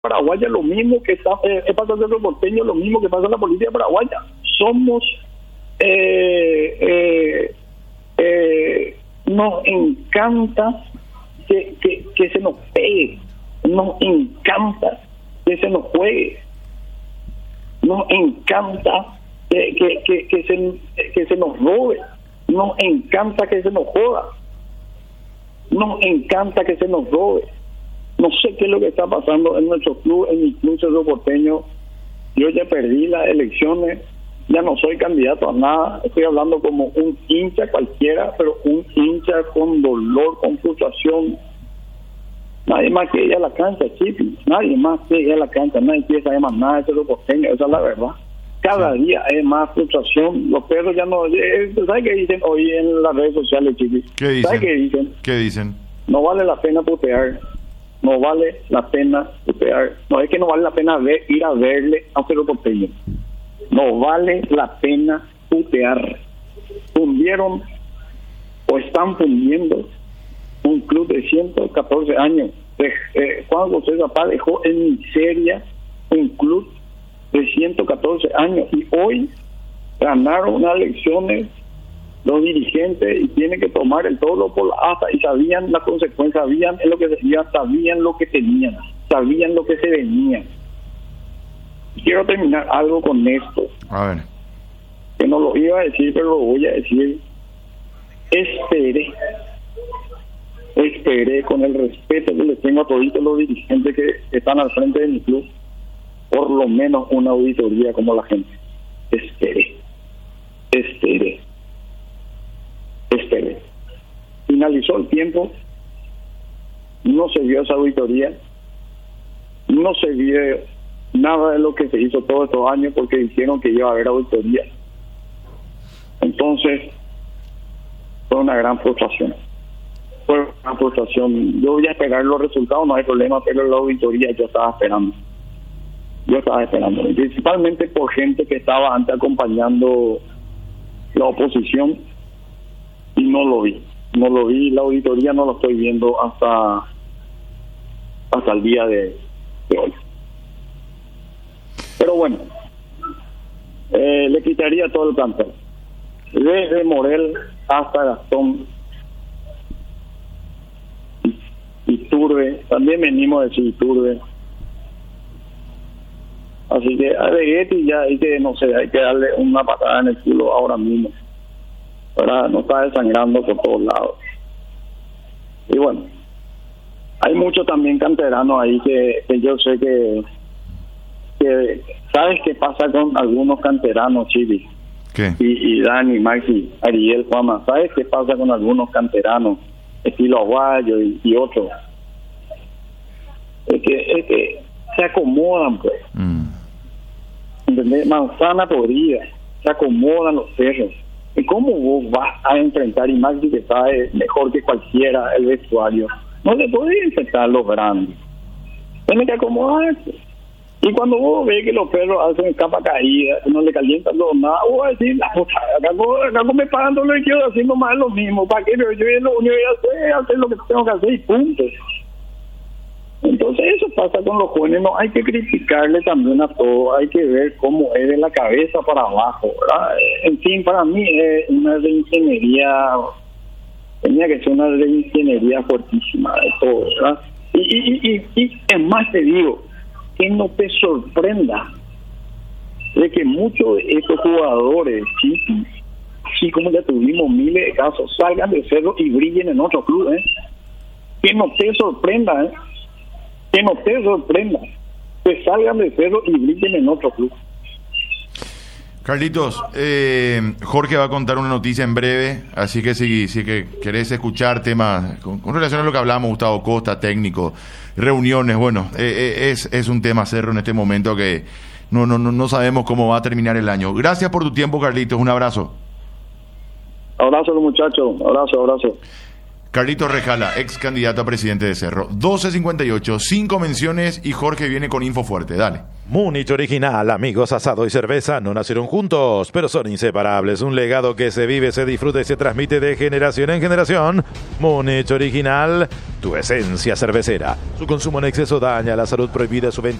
paraguaya, lo mismo que pasa en Cerro Porteño, lo mismo que pasa en la política paraguaya. Somos, nos encanta que se nos pegue, nos encanta que se nos juegue, nos encanta que se nos robe, nos encanta que se nos joda, nos encanta que se nos robe. No sé qué es lo que está pasando en nuestro club, en mi club Cerro Porteño. Yo ya perdí las elecciones, ya no soy candidato a nada, estoy hablando como un hincha cualquiera, pero un hincha con dolor, con frustración. Nadie más quiere ir a la cancha, Chipi, nadie más quiere ir a la cancha, nadie quiere saber más nada de Cerro Porteño, esa es la verdad. Cada día hay más frustración, los perros ya no... ¿Sabes qué dicen hoy en las redes sociales, Chipi? ¿Qué dicen? ¿Sabes qué dicen? ¿Qué dicen? No vale la pena putear. No vale la pena putear. No es que no vale la pena ir a verle a Cerro Porteño. No vale la pena putear. Fundieron o están fundiendo un club de 114 años. Juan José Zapata dejó en miseria un club de 114 años y hoy ganaron unas elecciones los dirigentes y tienen que tomar el toro por la asta y sabían las consecuencias, sabían en lo que decían, sabían lo que tenían, sabían lo que se venía. Quiero terminar algo con esto. A ver. Que no lo iba a decir, pero lo voy a decir. Esperé con el respeto que les tengo a todos los dirigentes que están al frente de mi club, por lo menos una auditoría como la gente. Esperé. Finalizó el tiempo, no se vio esa auditoría, no se vio nada de lo que se hizo todos estos años porque dijeron que iba a haber auditoría. Entonces, fue una gran frustración. Yo voy a esperar los resultados, no hay problema, pero la auditoría yo estaba esperando. Principalmente por gente que estaba antes acompañando la oposición y no lo vi, la auditoría no lo estoy viendo hasta el día de hoy. Pero bueno, le quitaría todo el plantel, desde Morel hasta Gastón y Turbe, también venimos a decir Turbe. Así que a Vegetti ya hay que darle una patada en el culo ahora mismo. Ahora no está desangrando por todos lados. Y bueno, hay muchos también canteranos ahí que yo sé que ¿sabes qué pasa con algunos canteranos, Chibi? ¿Qué? Y Dani, Maxi, Ariel, Juanma, ¿sabes qué pasa con algunos canteranos? Estilo Aguayo y otros. Es que se acomodan, pues. ¿Entendés? Manzana podrida, se acomodan los perros. ¿Y cómo vos vas a enfrentar, y Maxi que sabe mejor que cualquiera el vestuario? No le podés enfrentar a los grandes. Tiene que acomodarse. Y cuando vos ves que los perros hacen capa caída, no le calientan nada, vos vas a decir, acá me pagan todo lo que quiero haciendo más lo mismo. ¿Para qué? Pero yo lo único que voy a hacer es hacer lo que tengo que hacer y punto. Entonces eso pasa con los jóvenes, no hay que criticarle también a todo, hay que ver cómo es de la cabeza para abajo, ¿verdad? En fin, para mí es una reingeniería, tenía que ser una reingeniería fuertísima de todo, ¿verdad? Y es más, te digo, que no te sorprenda de que muchos de estos jugadores, chicos, así como ya tuvimos miles de casos, salgan de Cerro y brillen en otro club, ¿eh? Que no te sorprenda, ¿eh? Que no te sorprenda, que salgan de Cerro y brillen en otro club. Carlitos, Jorge va a contar una noticia en breve, así que si que querés escuchar temas con relación a lo que hablamos, Gustavo Costa, técnico, reuniones, bueno, es un tema Cerro en este momento que no sabemos cómo va a terminar el año. Gracias por tu tiempo, Carlitos, un abrazo. Abrazo a los muchachos, abrazo. Carlito Rejala, ex candidato a presidente de Cerro. 12:58, 5 menciones y Jorge viene con info fuerte. Dale. Múnich Original, amigos, asado y cerveza no nacieron juntos, pero son inseparables. Un legado que se vive, se disfruta y se transmite de generación en generación. Múnich Original, tu esencia cervecera. Su consumo en exceso daña la salud, prohibida su venta.